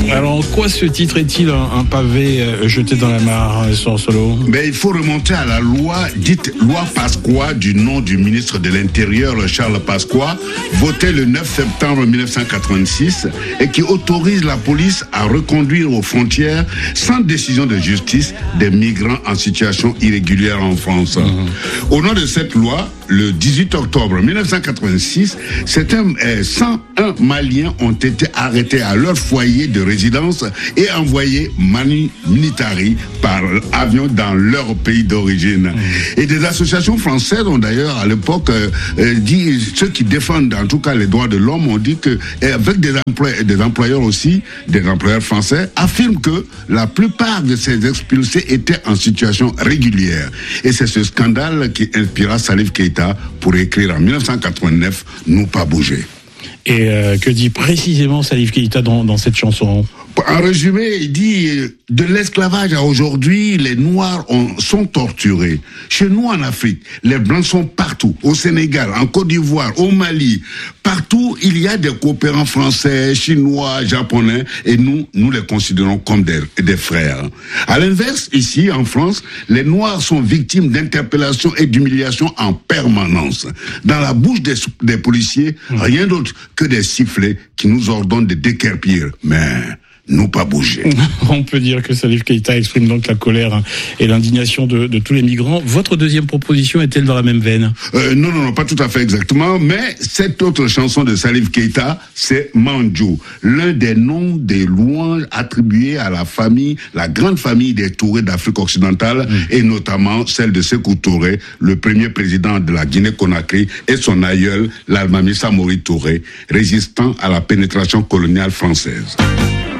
Alors, en quoi ce titre est-il un pavé jeté dans la mare, Solo? Il faut remonter à la loi dite loi Pasqua, du nom du ministre de l'Intérieur, Charles Pasqua, votée le 9 septembre 1986 et qui autorise la police à reconduire aux frontières, sans décision de justice, des migrants en situation irrégulière en France. Au nom de cette loi, le 18 octobre 1986, 101 Maliens ont été arrêtés à leur foyer de résidence et envoyés manu militari par avion dans leur pays d'origine. Et des associations françaises ont d'ailleurs à l'époque dit, ceux qui défendent en tout cas les droits de l'homme ont dit que, et avec des employeurs aussi, des employeurs français, affirment que la plupart de ces expulsés étaient en situation régulière. Et c'est ce scandale qui inspira Salif Keïta pour écrire en 1989 « Nous pas bouger ». Et que dit précisément Salif Keïta dans cette chanson? En résumé, il dit de l'esclavage à aujourd'hui, les Noirs sont torturés. Chez nous en Afrique, les Blancs sont partout. Au Sénégal, en Côte d'Ivoire, au Mali, partout il y a des coopérants français, chinois, japonais, et nous les considérons comme des frères. À l'inverse, ici en France, les Noirs sont victimes d'interpellations et d'humiliations en permanence. Dans la bouche des policiers, rien d'autre que des sifflets qui nous ordonnent de déguerpir. Mais nous pas bouger. On peut dire que Salif Keïta exprime donc la colère et l'indignation de tous les migrants. Votre deuxième proposition est-elle dans la même veine? Non, pas tout à fait exactement, mais cette autre chanson de Salif Keïta, c'est Mandjou, l'un des noms des louanges attribués à la grande famille des Touré d'Afrique occidentale, et notamment celle de Sékou Touré, le premier président de la Guinée-Conakry, et son aïeul, l'Almami Samori Touré, résistant à la pénétration coloniale française.